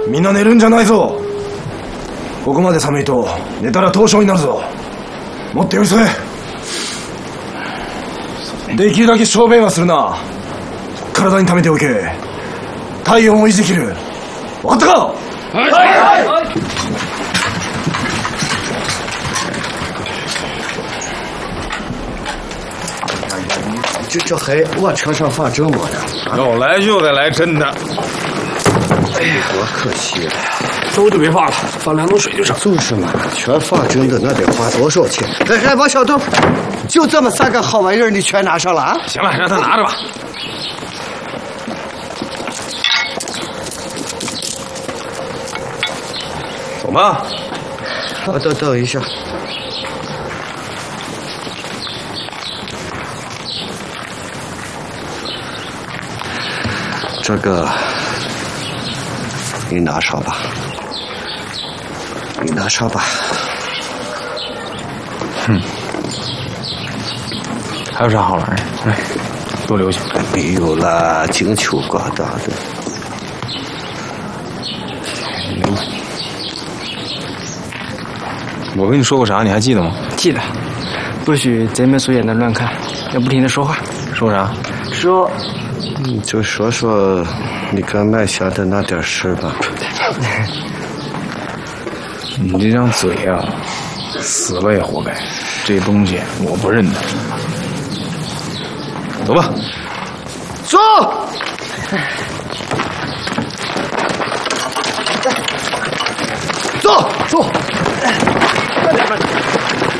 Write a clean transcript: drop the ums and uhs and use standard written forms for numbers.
みんな寝るんじゃないぞ。ここまで寒いと寝たら凍傷になるぞ。もっと寄り添え。できるだけ小便はするな。体に溜めておけ。体温を維持できる。分かったか？はいはい。 这还我车上放这么的， 要来就得来真的。 哎呀，多可惜了呀！ 粥就别放了，放2桶水就成。 就是嘛，全放真的，那得花多少钱？哎，王小豆，就这么3个好玩意儿，你全拿上了啊？ 行了，让他拿着吧。走吧。 等一下。这个你拿上吧，你拿上吧。 还有啥好玩的？来，多留下。 没有啦，金球挂大的。 我跟你说过啥？你还记得吗？ 记得，不许贼眉鼠眼的乱看，要不停的说话。 说啥？ 说。 你就说你跟麦霞的那点事吧。 你这张嘴啊，死了也活该。这东西我不认得。走吧。 走。走。 慢点。